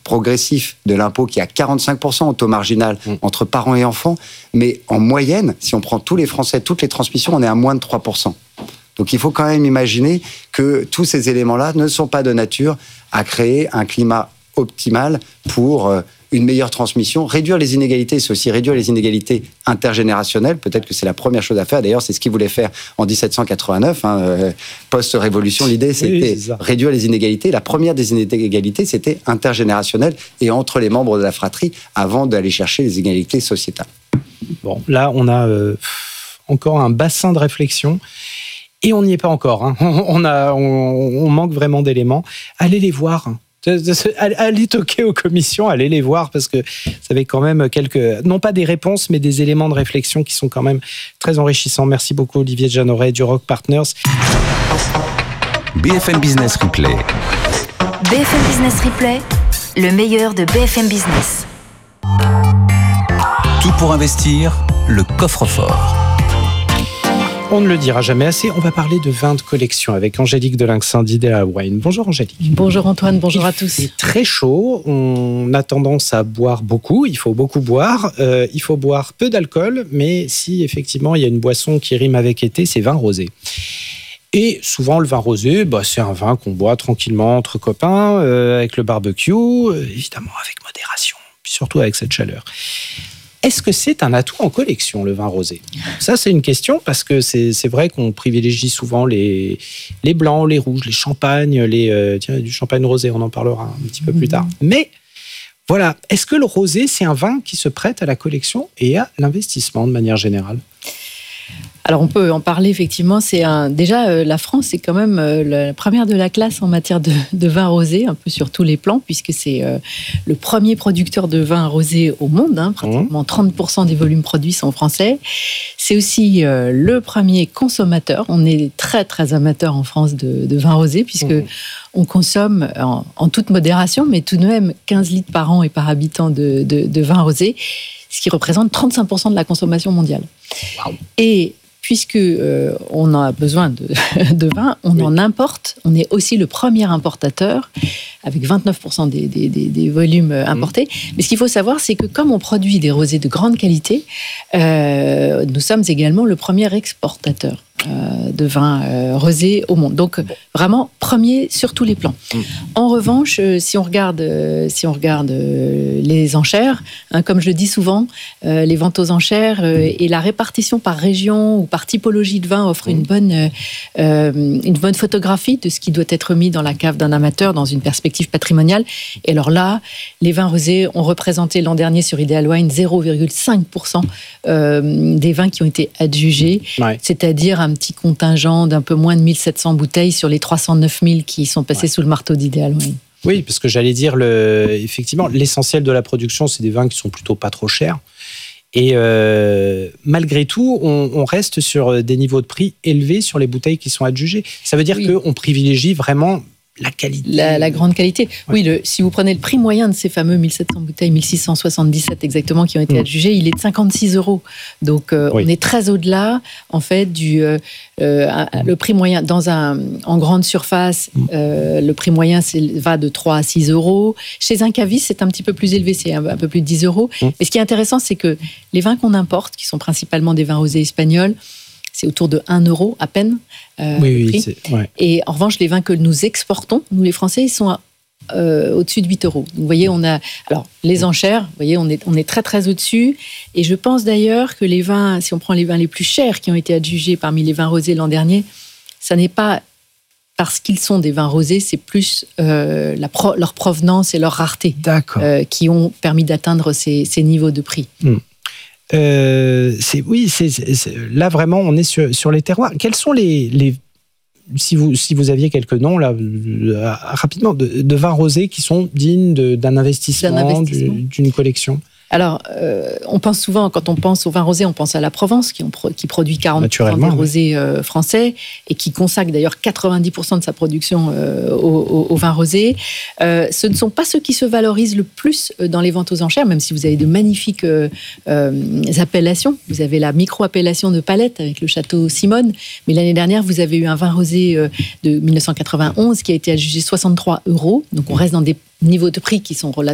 progressif de l'impôt qui est à 45% au taux marginal entre parents et enfants. Mais en moyenne, si on prend tous les Français, toutes les transmissions, on est à moins de 3%. Donc il faut quand même imaginer que tous ces éléments-là ne sont pas de nature à créer un climat optimal pour une meilleure transmission. Réduire les inégalités, c'est aussi réduire les inégalités intergénérationnelles. Peut-être que c'est la première chose à faire. D'ailleurs, c'est ce qu'ils voulaient faire en 1789, post-révolution. L'idée, c'était réduire les inégalités. La première des inégalités, c'était intergénérationnelle et entre les membres de la fratrie avant d'aller chercher les inégalités sociétales. Bon, là, on a encore un bassin de réflexion. Et on n'y est pas encore. Hein. On manque vraiment d'éléments. Allez les voir. Allez toquer aux commissions, allez les voir, parce que ça avait quand même quelques, non pas des réponses, mais des éléments de réflexion qui sont quand même très enrichissants. Merci beaucoup Olivier Jeanneret du Rock Partners. BFM Business Replay. BFM Business Replay, le meilleur de BFM Business. Tout pour investir, le coffre-fort. On ne le dira jamais assez, on va parler de vin de collection avec Angélique Delinxin d'Idea Wine. Bonjour Angélique. Bonjour Antoine, bonjour à tous. C'est très chaud, on a tendance à boire beaucoup, il faut beaucoup boire, il faut boire peu d'alcool, mais si effectivement il y a une boisson qui rime avec été, c'est vin rosé. Et souvent le vin rosé, c'est un vin qu'on boit tranquillement entre copains, avec le barbecue, évidemment avec modération, puis surtout avec cette chaleur. Est-ce que c'est un atout en collection, le vin rosé ? Ça, c'est une question, parce que c'est vrai qu'on privilégie souvent les blancs, les rouges, les champagnes, du champagne rosé, on en parlera un petit peu plus tard. Mais voilà, est-ce que le rosé, c'est un vin qui se prête à la collection et à l'investissement de manière générale ? Alors on peut en parler effectivement, la France est quand même la première de la classe en matière de vin rosé, un peu sur tous les plans, puisque c'est le premier producteur de vin rosé au monde, pratiquement 30% des volumes produits sont français. C'est aussi le premier consommateur, on est très très amateur en France de vin rosé, puisque on consomme en toute modération, mais tout de même 15 litres par an et par habitant de vin rosé, ce qui représente 35% de la consommation mondiale. Wow. Et puisque on a besoin de vin, on en importe. On est aussi le premier importateur, avec 29% des volumes importés. Mais ce qu'il faut savoir, c'est que comme on produit des rosés de grande qualité, nous sommes également le premier exportateur de vin rosé au monde. Donc vraiment premier sur tous les plans. En revanche, si on regarde les enchères, comme je le dis souvent, les ventes aux enchères et la répartition par région ou par typologie de vin offrent une bonne photographie de ce qui doit être mis dans la cave d'un amateur dans une perspective patrimoniale. Et alors là, les vins rosés ont représenté l'an dernier sur Ideal Wine 0,5% des vins qui ont été adjugés, c'est-à-dire un petit contingent d'un peu moins de 1700 bouteilles sur les 309 000 qui sont passées sous le marteau d'Ideal Wine. Oui, parce que j'allais dire, effectivement, l'essentiel de la production, c'est des vins qui sont plutôt pas trop chers. Et malgré tout, on reste sur des niveaux de prix élevés sur les bouteilles qui sont adjugées. Ça veut dire qu'on privilégie vraiment la qualité. La grande qualité. Oui, si vous prenez le prix moyen de ces fameux 1700 bouteilles, 1677 exactement, qui ont été adjugées, il est de 56 €. Donc, on est très au-delà, en fait, le prix moyen. En grande surface, le prix moyen va de 3 à 6 €. Chez un caviste, c'est un petit peu plus élevé, c'est un peu plus de 10 €. Mais ce qui est intéressant, c'est que les vins qu'on importe, qui sont principalement des vins rosés espagnols, c'est autour de 1 € à peine. Et en revanche, les vins que nous exportons, nous les Français, ils sont au-dessus de 8 €. Donc, vous voyez, les enchères, vous voyez, on est très très au-dessus. Et je pense d'ailleurs que les vins, si on prend les vins les plus chers qui ont été adjugés parmi les vins rosés l'an dernier, ça n'est pas parce qu'ils sont des vins rosés, c'est plus leur provenance et leur rareté qui ont permis d'atteindre ces niveaux de prix. Là vraiment on est sur les terroirs. Quels sont si vous aviez quelques noms là rapidement de vins rosés qui sont dignes d'un investissement, d'une collection? Alors, on pense souvent, quand on pense au vin rosé, on pense à la Provence, qui produit 40% des rosés français et qui consacre d'ailleurs 90% de sa production au vin rosé. Ce ne sont pas ceux qui se valorisent le plus dans les ventes aux enchères, même si vous avez de magnifiques appellations. Vous avez la micro-appellation de Palette avec le château Simone, mais l'année dernière, vous avez eu un vin rosé de 1991 qui a été adjugé 63 €. Donc, on reste dans des niveaux de prix qui sont